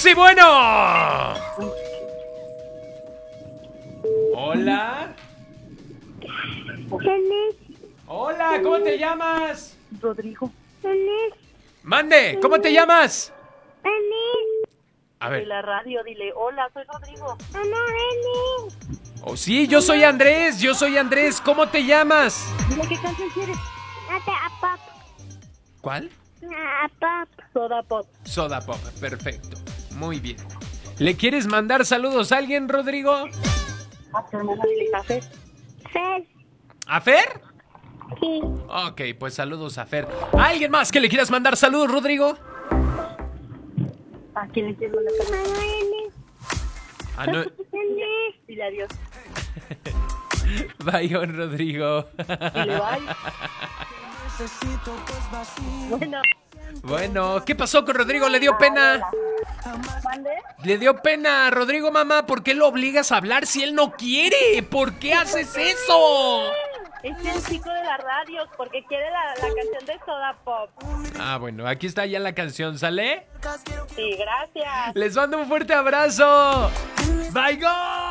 Sí, bueno. Hola. Hola, ¿cómo te llamas? Rodrigo. Mande, ¿cómo te llamas? A De ver. la radio, dile, hola, soy Rodrigo. Oh, sí, yo soy Andrés, ¿cómo te llamas? Dile, ¿qué canción quieres? ¿Cuál? Soda Pop. Soda Pop, perfecto. Muy bien. ¿Le quieres mandar saludos a alguien, Rodrigo? A tu hermana, dile, café. ¿A Fer? Sí. Ok, pues saludos a Fer. ¿A alguien más que le quieras mandar saludos, Rodrigo? ¿A quién le quieres mandar saludos? Ah, no. Dile adiós. Bye, Rodrigo. Dile bye. Bueno. Bueno, ¿qué pasó con Rodrigo? ¿Le dio pena? ¿Mande? Le dio pena a Rodrigo, mamá. ¿Por qué lo obligas a hablar si él no quiere? ¿Por qué haces eso? Es el chico de la radio porque quiere la canción de Soda Pop. Ah, bueno, aquí está ya la canción, ¿sale? Sí, gracias. Les mando un fuerte abrazo. Bye, go.